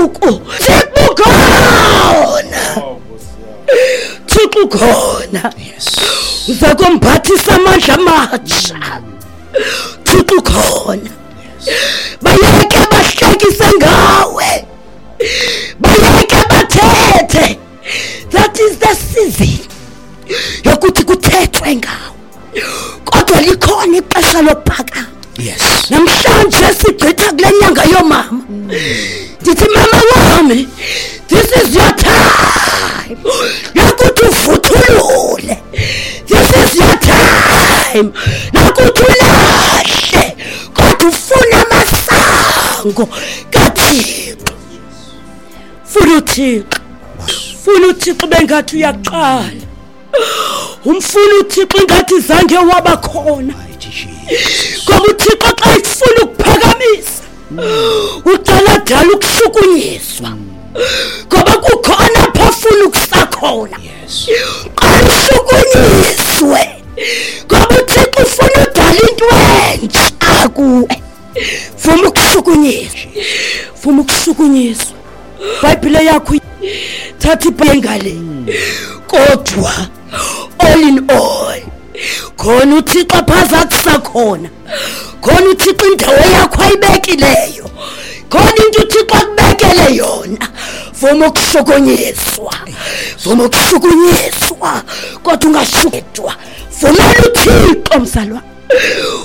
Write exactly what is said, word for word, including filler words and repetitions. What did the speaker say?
Thixo khona, Thixo khona, uza kumphathisa amandla amatsha, Thixo khona, bayeke bahlekise ngawe, bayeke bathethe. That is the season yokuthi kuthethwe ngawe, kodwa likhona ixesha lophakama. Yes. Namhlanje sigqitha kule nyanga yomama. Ndithi mama wami, this is your time. Yokuthi uvuthulule. This is your time. Yokuthi ulahle. Kodwa ufuna amasango kaThixo. Funa uThixo. Funa uThixo bengathi uyaqala. Umfuna uThixo ingathi zange waba khona. Ngoba uThixo xa efuna ukuphakamisa uqala dala ukuhlukunyiswa, ngoba kukhona phafuna ukusakhona. Qala uhlukunyiswe, ngoba uThixo ufuna udala into entsha kuwe. Vuma ukuhlukunyiswa, vuma ukuhlukunyiswa. iBhayibhile yakho thatha ibhengale, kodwa all in all khona uThixo phaza kusakhona, khona uThixo indawo yakho ayibekileyo, khona into uThixo akubekele yona. Vuma ukuhlukunyiswa, vuma ukuhlukunyiswa, kodwa ungashuketwa. Vumela uThixo mzalwa.